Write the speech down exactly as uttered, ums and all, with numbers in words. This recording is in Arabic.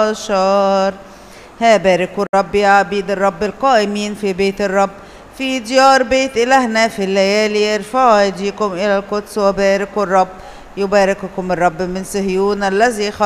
عشر. ها باركوا الرب يا عبيد الرب القائمين في بيت الرب في ديار بيت إلهنا في الليالي. ارفعوا أيديكم إلى القدس وباركوا الرب. يبارككم الرب من صهيون الذي